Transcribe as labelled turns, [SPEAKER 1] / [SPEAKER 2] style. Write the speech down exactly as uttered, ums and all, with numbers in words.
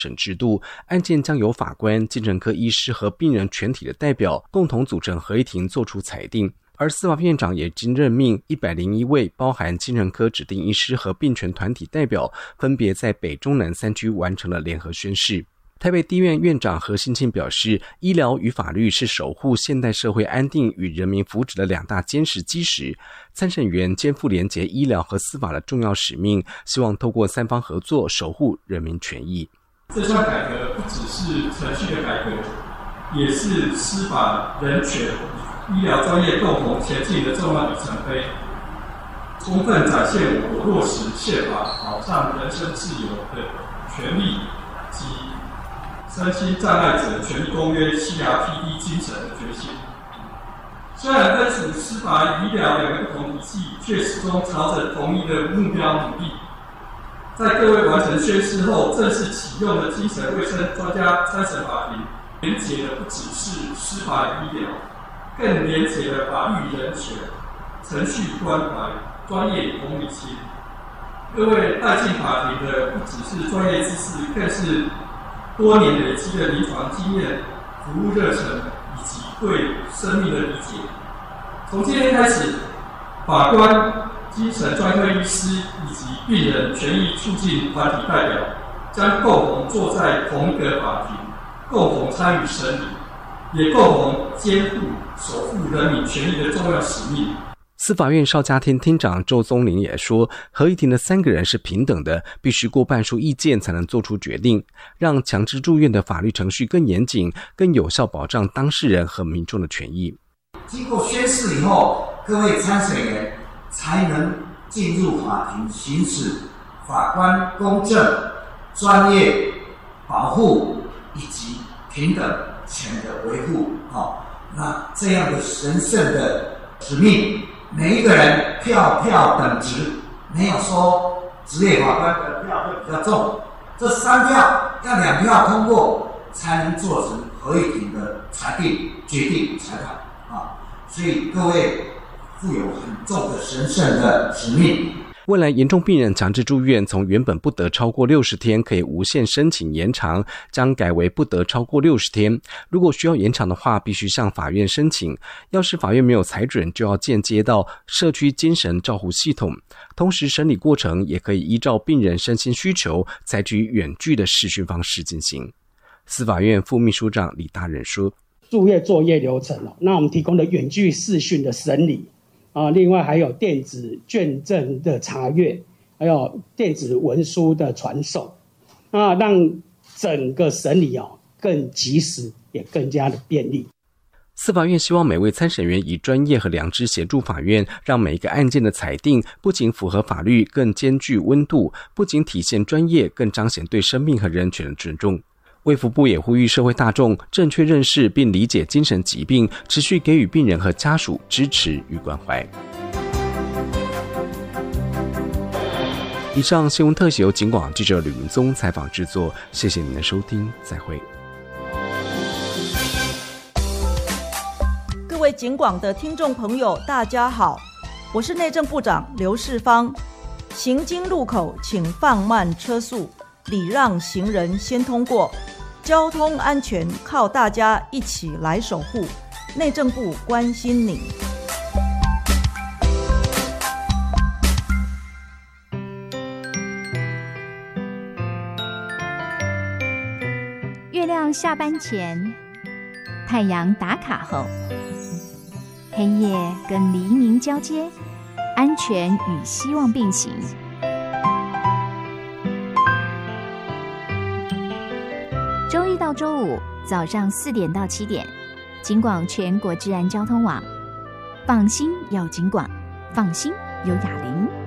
[SPEAKER 1] 审制度，案件将由法官、精神科医师和病人全体的代表共同组成合议庭作出裁定。而司法院长也经任命一百零一位包含精神科指定医师和病权团体代表，分别在北中南三区完成了联合宣誓。台北地院院长何信庆表示，医疗与法律是守护现代社会安定与人民福祉的两大坚实基石。参审员肩负连结医疗和司法的重要使命，希望透过三方合作守护人民权益。
[SPEAKER 2] 这项改革不只是程序的改革，也是司法、人权、医疗专业共同前进的重要里程碑，充分展现我国落实宪法保障人身自由的权利及身心障碍者权利公约 C R P D 精神的决心。虽然分属司法与医疗两个不同体系，却始终朝着同一的目标努力。在各位完成宣誓后，正式启用的精神卫生专家参审法庭，连结的不只是司法与医疗，更连结了法律与人权、程序关怀、专业与公理心。各位带进法庭的不只是专业知识，更是多年累积的临床经验、服务热忱以及对生命的理解。从今天开始，法官、精神专科医师以及病人权益促进团体代表将共同坐在同一个法庭，共同参与审理，也共同肩负守护人民权益的重要使命。
[SPEAKER 1] 司法院少家庭厅长周宗麟也说，合议庭的三个人是平等的，必须过半数意见才能做出决定，让强制住院的法律程序更严谨，更有效保障当事人和民众的权益。
[SPEAKER 3] 经过宣誓以后，各位参审员才能进入法庭行使法官公正、专业、保护以及平等权的维护。好，那这样的神圣的使命，每一个人票票等值，没有说职业法官的票会比较重，这三票要两票通过，才能做成合议庭的裁定、决定、裁判啊。所以各位负有很重的神圣的使命。
[SPEAKER 1] 未来严重病人强制住院从原本不得超过六十天可以无限申请延长，将改为不得超过六十天。如果需要延长的话，必须向法院申请，要是法院没有裁准，就要间接到社区精神照护系统。同时审理过程也可以依照病人身心需求，采取远距的视讯方式进行。司法院副秘书长李大人说，
[SPEAKER 4] 住院作业流程，那我们提供的远距视讯的审理啊，另外还有电子卷证的查阅，还有电子文书的传送，啊，让整个审理哦更及时，也更加的便利。
[SPEAKER 1] 司法院希望每位参审员以专业和良知协助法院，让每一个案件的裁定不仅符合法律，更兼具温度，不仅体现专业，更彰显对生命和人权的尊重。卫福部也呼吁社会大众正确认识并理解精神疾病，持续给予病人和家属支持与关怀。以上新闻特写由警广记者吕明宗采访制作，谢谢您的收听，再会。
[SPEAKER 5] 各位警广的听众朋友，大家好，我是内政部长刘世芳。行经路口请放慢车速，礼让行人先通过，交通安全靠大家一起来守护。内政部关心你。
[SPEAKER 6] 月亮下班前，太阳打卡后，黑夜跟黎明交接，安全与希望并行。周一到周五早上四点到七点，警广全国治安交通网，放心有警广，放心有雅玲。